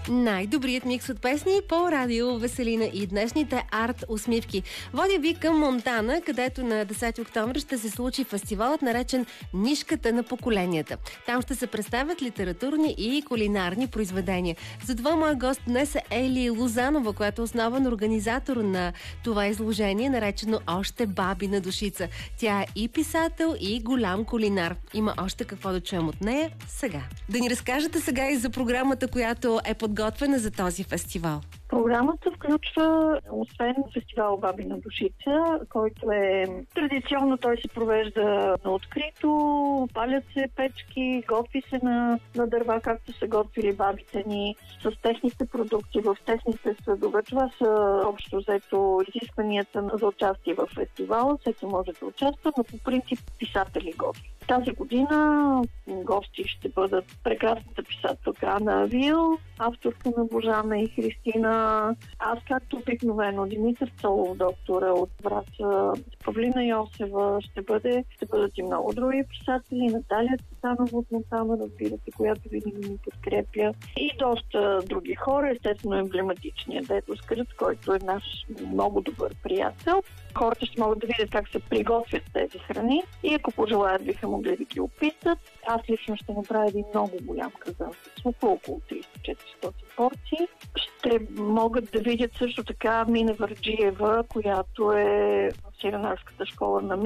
Най-добрият микс от песни по радио Веселина и днешните арт усмивки. Водя ви към Монтана, където на 10 октомври ще се случи фестивалът, наречен Нишката на поколенията. Там ще се представят литературни и кулинарни произведения. Затова моя гост днес е Ели Лозанова, която е основен организатор на това изложение, наречено Още бабина душица. Тя е и писател, и голям кулинар. Има още какво да чуем от нея сега. Да ни разкажете сега и за програмата, която е подготвена за този фестивал. Програмата включва, освен фестивал Бабина душица, който е традиционно, той се провежда на открито, палят се печки, готви се на дърва, както са готвили бабите ни, с техните продукти в техните съдове. Това са общо взето изискванията за участие в фестивала. Всеки може да участва, но по принцип писатели готви. Тази година гости ще бъдат прекрасната писателка Ана Авил, авторка на Божана и Христина, аз както обикновено, Димитър Цолов, доктора от Враца, Павлина Йосева, ще бъдат и много други писатели, Наталия Цветанова от Монтана, разбира се, която винаги ни подкрепя, и доста други хора, естествено емблематичният Дедо Скръц, който е наш много добър приятел. Хората ще могат да видят как се приготвят тези храни и ако пожелаят, биха могли да ги опитат. Аз лично ще направя един много голям казан с супа, около 300-400 порции. Ще могат да видят също така Мина Варджиева, която е в Сиренарската школа на